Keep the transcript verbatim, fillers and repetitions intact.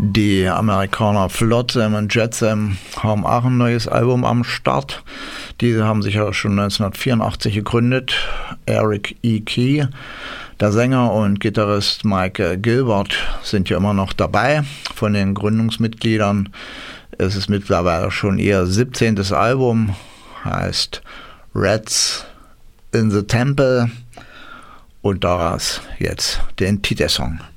Die Amerikaner Flotsam und Jetsam haben auch ein neues Album am Start. Diese haben sich ja schon neunzehnhundertvierundachtzig gegründet. Eric E. Key, der Sänger, und Gitarrist Mike Gilbert sind ja immer noch dabei. Von den Gründungsmitgliedern ist es mittlerweile schon ihr siebzehntes Album, heißt Rats in the Temple, und daraus jetzt den Titelsong.